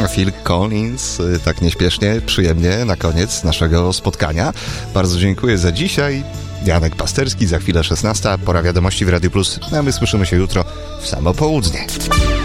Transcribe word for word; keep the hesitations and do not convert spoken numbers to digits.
Phil Collins, tak nieśpiesznie, przyjemnie na koniec naszego spotkania. Bardzo dziękuję za dzisiaj. Janek Pasterski, za chwilę szesnasta, pora wiadomości w Radiu Plus, a my słyszymy się jutro w samo południe.